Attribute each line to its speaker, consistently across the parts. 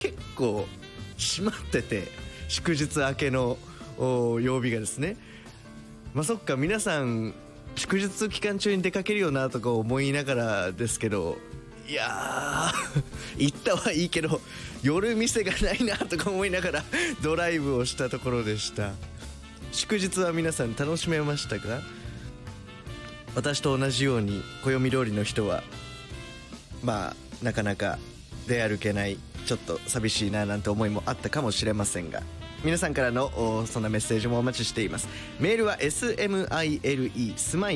Speaker 1: 結構閉まってて、祝日明けの曜日がですね。そっか、皆さん祝日期間中に出かけるよなとか思いながらですけど、いやー行ったはいいけど夜店がないなとか思いながらドライブをしたところでした。祝日は皆さん楽しめましたか？私と同じように暦通りの人はなかなか出歩けない、ちょっと寂しいななんて思いもあったかもしれませんが、皆さんからのそんなメッセージもお待ちしています。メールは smile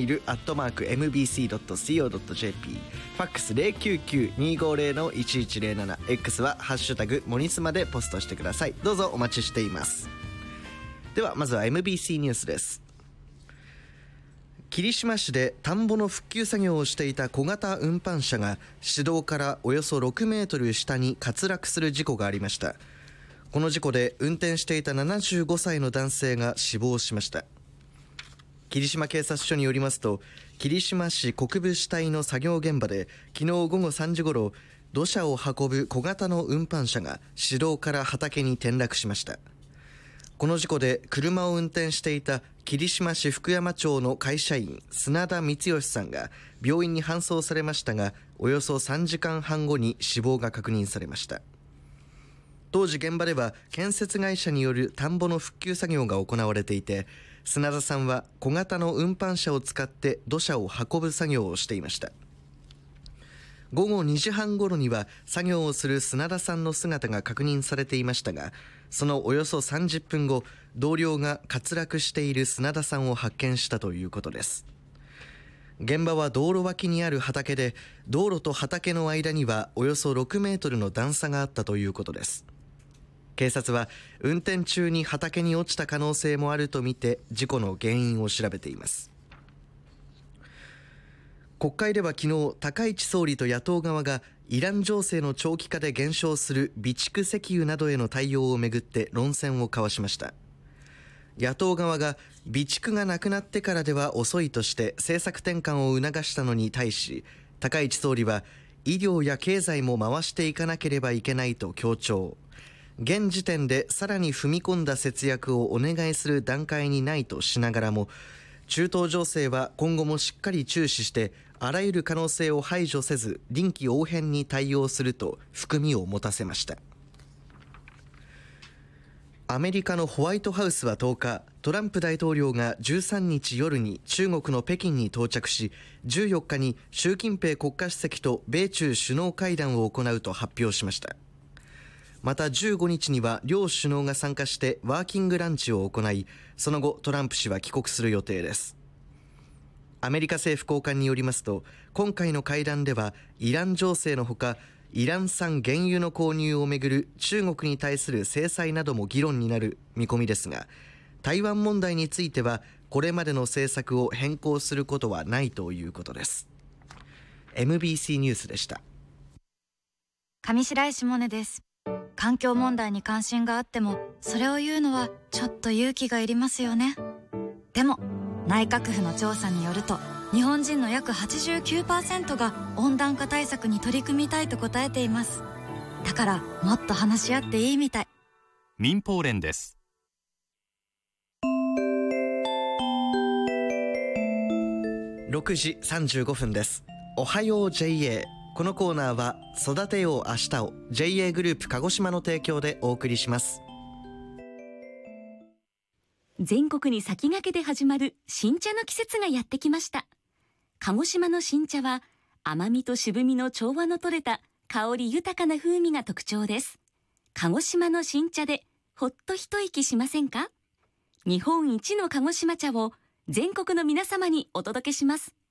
Speaker 1: smile@mbc.co.jp、 ファックス 099-250-1107、 X はハッシュタグモニスマでポストしてください。どうぞお待ちしています。ではまずは MBC ニュースです。霧島市で田んぼの復旧作業をしていた小型運搬車が市道からおよそ6メートル下に滑落する事故がありました。この事故で運転していた75歳の男性が死亡しました。霧島警察署によりますと、霧島市国分支隊の作業現場で昨日午後3時ごろ、土砂を運ぶ小型の運搬車が市道から畑に転落しました。この事故で車を運転していた霧島市福山町の会社員砂田光義さんが病院に搬送されましたが、およそ3時間半後に死亡が確認されました。当時現場では建設会社による田んぼの復旧作業が行われていて、砂田さんは小型の運搬車を使って土砂を運ぶ作業をしていました。午後2時半ごろには作業をする砂田さんの姿が確認されていましたが、そのおよそ30分後、同僚が滑落している砂田さんを発見したということです。現場は道路脇にある畑で、道路と畑の間にはおよそ6メートルの段差があったということです。警察は運転中に畑に落ちた可能性もあるとみて事故の原因を調べています。国会では昨日、高市総理と野党側がイラン情勢の長期化で減少する備蓄石油などへの対応をめぐって論戦を交わしました。野党側が備蓄がなくなってからでは遅いとして政策転換を促したのに対し、高市総理は医療や経済も回していかなければいけないと強調。現時点でさらに踏み込んだ節約をお願いする段階にないとしながらも、中東情勢は今後もしっかり注視してあらゆる可能性を排除せず臨機応変に対応すると含みを持たせました。アメリカのホワイトハウスは10日、トランプ大統領が13日夜に中国の北京に到着し、14日に習近平国家主席と米中首脳会談を行うと発表しました。また15日には両首脳が参加してワーキングランチを行い、その後トランプ氏は帰国する予定です。アメリカ政府高官によりますと、今回の会談ではイラン情勢のほか、イラン産原油の購入をめぐる中国に対する制裁なども議論になる見込みですが、台湾問題についてはこれまでの政策を変更することはないということです。 MBC ニュースでした。
Speaker 2: 上白石萌音です。環境問題に関心があってもそれを言うのはちょっと勇気がいりますよね。でも内閣府の調査によると、日本人の約 89% が温暖化対策に取り組みたいと答えています。だからもっと話し合っていいみたい。
Speaker 3: 民放連です。
Speaker 1: 6時35分です。おはよう JA。 このコーナーは育てよう明日を JA グループ鹿児島の提供でお送りします。
Speaker 4: 全国に先駆けて始まる新茶の季節がやってきました。鹿児島の新茶は甘みと渋みの調和の取れた香り豊かな風味が特徴です。鹿児島の新茶でほっと一息しませんか？日本一の鹿児島茶を全国の皆様にお届けします。